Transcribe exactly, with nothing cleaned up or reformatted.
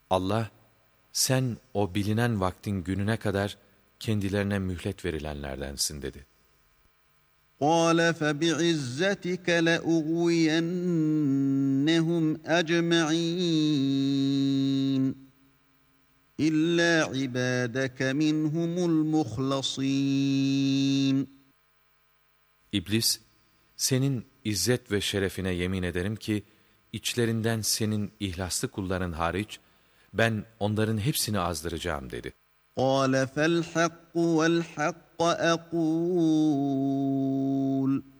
Allah, sen o bilinen vaktin gününe kadar kendilerine mühlet verilenlerdensin dedi. قَالَ فَبِعِزَّتِكَ لَأُغْوِيَنَّهُمْ أَجْمَعِينَ إِلَّا عِبَادَكَ مِنْهُمُ الْمُخْلَصِينَ İblis, senin izzet ve şerefine yemin ederim ki, içlerinden senin ihlaslı kulların hariç, ben onların hepsini azdıracağım dedi. قَالَ فَالْحَقُّ وَالْحَقَّ أَقُولُ